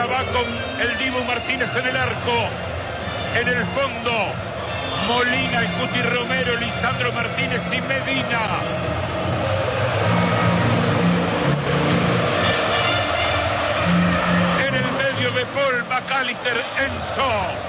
va con el Dibu Martínez en el arco. En el fondo, Molina, el Cuti Romero, Lisandro Martínez y Medina. En el medio de Paul, McAllister, Enzo.